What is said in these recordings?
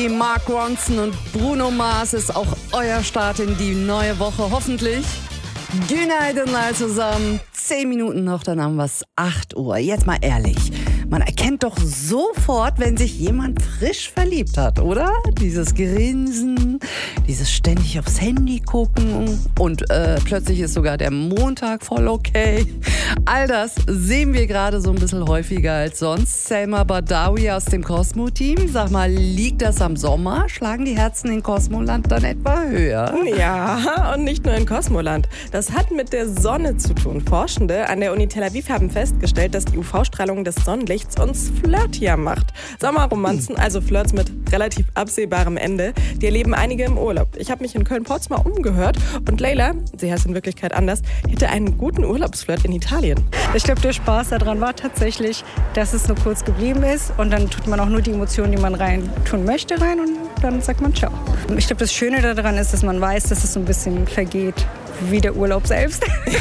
Journey, Mark Ronson und Bruno Mars ist auch euer Start in die neue Woche, hoffentlich. Günaydın zusammen. 10 Minuten noch, dann haben wir es 8 Uhr. Jetzt mal ehrlich, man erkennt doch sofort, wenn sich jemand frisch verliebt hat, oder? Dieses Grinsen, dieses ständig aufs Handy gucken und plötzlich ist sogar der Montag voll okay. All das sehen wir gerade so ein bisschen häufiger als sonst. Selma Badawi aus dem Cosmo-Team. Sag mal, liegt das am Sommer? Schlagen die Herzen in Cosmoland dann etwa höher? Ja, und nicht nur in Cosmoland. Das hat mit der Sonne zu tun. Forschende an der Uni Tel Aviv haben festgestellt, dass die UV-Strahlung des Sonnenlichts uns flirtier macht. Sommerromanzen, also Flirts mit relativ absehbarem Ende, die erleben einige im Urlaub. Ich habe mich in Köln-Porz mal umgehört und Leila, sie heißt in Wirklichkeit anders, hätte einen guten Urlaubsflirt in Italien. Ich glaube, der Spaß daran war tatsächlich, dass es nur kurz geblieben ist und dann tut man auch nur die Emotionen, die man rein tun möchte, rein und dann sagt man ciao. Ich glaube, das Schöne daran ist, dass man weiß, dass es so ein bisschen vergeht wie der Urlaub selbst.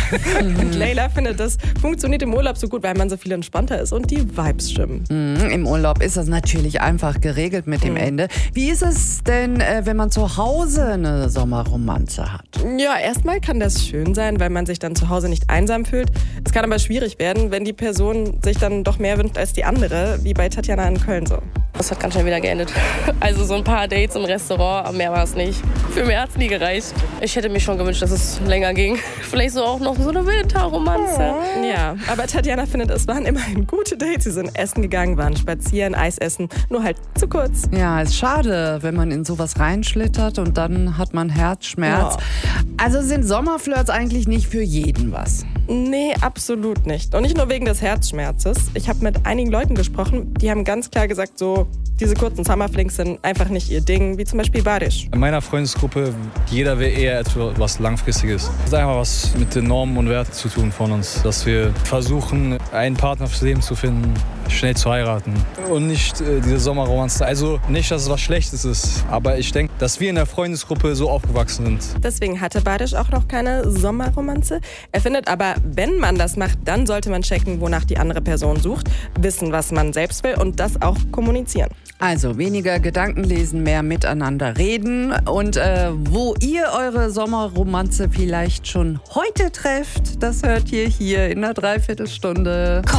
Und Leila findet, das funktioniert im Urlaub so gut, weil man so viel entspannter ist und die Vibes stimmen. Im Urlaub ist das natürlich einfach geregelt mit dem Ende. Wie ist es denn, wenn man zu Hause eine Sommerromanze hat? Ja, erstmal kann das schön sein, weil man sich dann zu Hause nicht einsam fühlt. Es kann aber schwierig werden, wenn die Person sich dann doch mehr wünscht als die andere, wie bei Tatjana in Köln so. Das hat ganz schnell wieder geendet. Also so ein paar Dates im Restaurant, aber mehr war es nicht. Für mehr hat es nie gereicht. Ich hätte mir schon gewünscht, dass es länger ging. Vielleicht so auch noch so eine Winterromanze. Ja, aber Tatjana findet, es waren immerhin gute Dates. Sie sind essen gegangen, waren spazieren, Eis essen, nur halt zu kurz. Ja, ist schade, wenn man in sowas reinschlittert und dann hat man Herzschmerz. Ja. Also sind Sommerflirts eigentlich nicht für jeden was? Nee, absolut nicht. Und nicht nur wegen des Herzschmerzes. Ich habe mit einigen Leuten gesprochen, die haben ganz klar gesagt, so diese kurzen Summerflings sind einfach nicht ihr Ding, wie zum Beispiel Barisch. In meiner Freundesgruppe, jeder will eher etwas Langfristiges. Das ist einfach was mit den Normen und Werten zu tun von uns. Dass wir versuchen, einen Partner fürs Leben zu finden, schnell zu heiraten. Und nicht diese Sommerromanze. Also nicht, dass es was Schlechtes ist. Aber ich denke, dass wir in der Freundesgruppe so aufgewachsen sind. Deswegen hatte Barisch auch noch keine Sommerromanze. Er findet aber, wenn man das macht, dann sollte man checken, wonach die andere Person sucht, wissen, was man selbst will und das auch kommunizieren. Also weniger Gedanken lesen, mehr miteinander reden. Und wo ihr eure Sommerromanze vielleicht schon heute trefft, das hört ihr hier in einer Dreiviertelstunde.